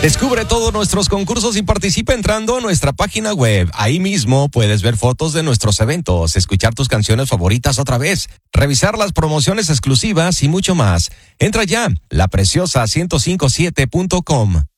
Descubre todos nuestros concursos y participa entrando a nuestra página web. Ahí mismo puedes ver fotos de nuestros eventos, escuchar tus canciones favoritas otra vez, revisar las promociones exclusivas y mucho más. Entra ya, lapreciosa1057.com.